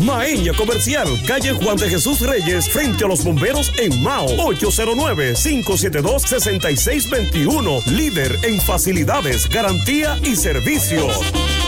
Maeña Comercial, calle Juan de Jesús Reyes, frente a los bomberos en Mao. 809-572-6621. Líder en facilidades, garantía y servicio.